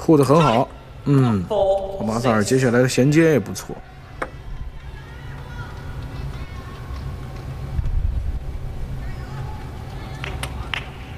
护得很好。马萨尔接下来的衔接也不错。